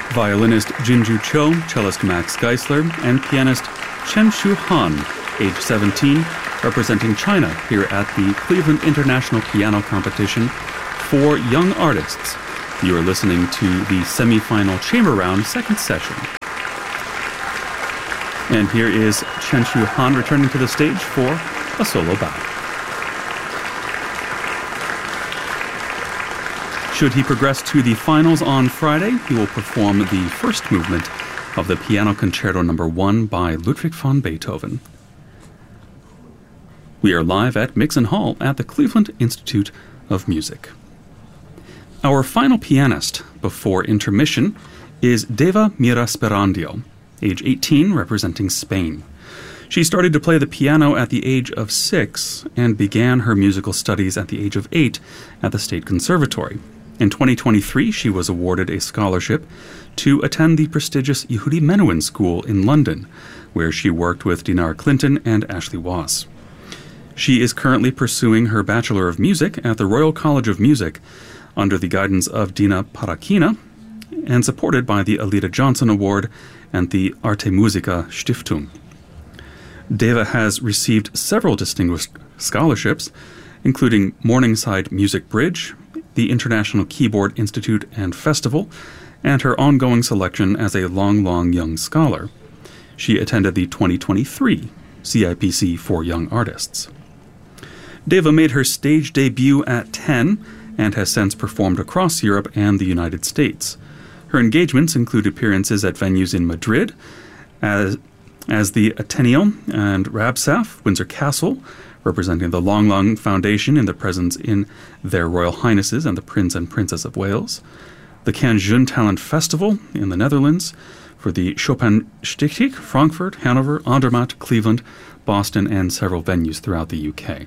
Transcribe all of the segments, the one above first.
violinist Jinju Cho, cellist Max Geisler, and pianist Chen-Shu Han, age 17, representing China here at the Cleveland International Piano Competition for Young Artists. You are listening to the semi-final chamber round second session. And here is Chen-Shu Han returning to the stage for a solo bow. Should he progress to the finals on Friday, he will perform the first movement of the Piano Concerto No. 1 by Ludwig van Beethoven. We are live at Mixon Hall at the Cleveland Institute of Music. Our final pianist before intermission is Deva Mira Sperandio, age 18, representing Spain. She started to play the piano at the age of 6 and began her musical studies at the age of 8 at the State Conservatory. In 2023, she was awarded a scholarship to attend the prestigious Yehudi Menuhin School in London, where she worked with Dinar Clinton and Ashley Wass. She is currently pursuing her Bachelor of Music at the Royal College of Music under the guidance of Dina Parakina and supported by the Alida Johnson Award and the Arte Musica Stiftung. Deva has received several distinguished scholarships, including Morningside Music Bridge, the International Keyboard Institute and Festival, and her ongoing selection as a Long Young Scholar. She attended the 2023 CIPC for Young Artists. Deva made her stage debut at 10 and has since performed across Europe and the United States. Her engagements include appearances at venues in Madrid, as the Athenaeum and Rabsaf, Windsor Castle, representing the Long Foundation in their presence in Their Royal Highnesses and the Prince and Princess of Wales, the Cannes Talent Festival in the Netherlands, for the Chopin Stichting, Frankfurt, Hanover, Andermatt, Cleveland, Boston, and several venues throughout the UK.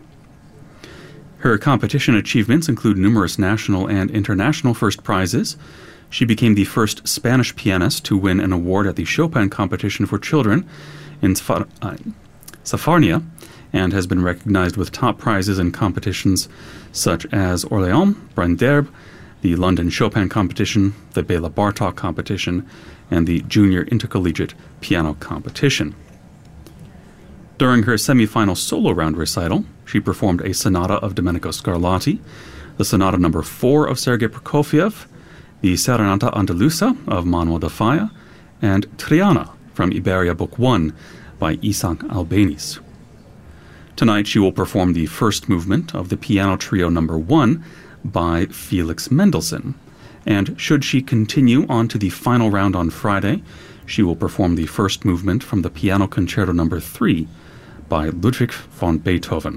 Her competition achievements include numerous national and international first prizes. She became the first Spanish pianist to win an award at the Chopin Competition for Children in Safarnia, and has been recognized with top prizes in competitions such as Orléans, Bryn-Derb, the London Chopin Competition, the Bela Bartok Competition, and the Junior Intercollegiate Piano Competition. During her semi-final solo round recital, she performed a sonata of Domenico Scarlatti, the sonata No. 4 of Sergei Prokofiev, the Serenata Andalusa of Manuel de Falla, and Triana from Iberia Book 1 by Isaac Albéniz. Tonight she will perform the first movement of the Piano Trio No. 1 by Felix Mendelssohn, and should she continue on to the final round on Friday, she will perform the first movement from the Piano Concerto No. 3 by Ludwig van Beethoven.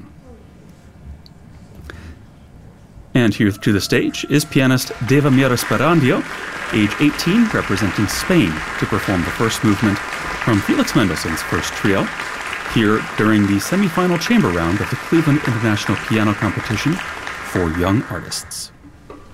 And here to the stage is pianist Deva Mira Sperandio, age 18, representing Spain, to perform the first movement from Felix Mendelssohn's first trio, here during the semi-final chamber round of the Cleveland International Piano Competition for Young Artists.